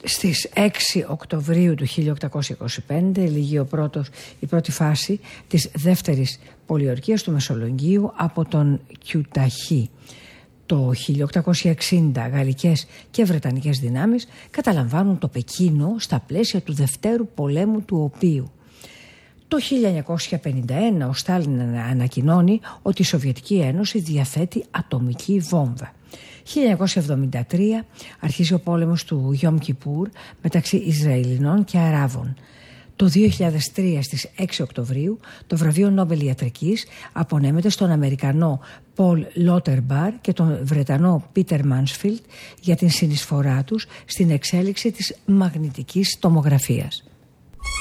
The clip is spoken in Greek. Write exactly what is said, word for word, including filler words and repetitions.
Στις έξι Οκτωβρίου του χίλια οκτακόσια είκοσι πέντε λήγει ο πρώτος, η πρώτη φάση της δεύτερης πολιορκίας του Μεσολογγίου από τον Κιουταχή. Το χίλια οκτακόσια εξήντα γαλλικές και βρετανικές δυνάμεις καταλαμβάνουν το Πεκίνο στα πλαίσια του Δευτέρου Πολέμου του Οποίου. Το χίλια εννιακόσια πενήντα ένα ο Στάλιν ανακοινώνει ότι η Σοβιετική Ένωση διαθέτει ατομική βόμβα. χίλια εννιακόσια εβδομήντα τρία αρχίζει ο πόλεμος του Γιόμ Κιπούρ μεταξύ Ισραηλινών και Αράβων. Το δύο χιλιάδες τρία στις έξι Οκτωβρίου το βραβείο Νόμπελ Ιατρικής απονέμεται στον Αμερικανό Πολ Λότερμπαρ και τον Βρετανό Πίτερ Μάνσφιλντ για την συνεισφορά τους στην εξέλιξη της μαγνητικής τομογραφίας.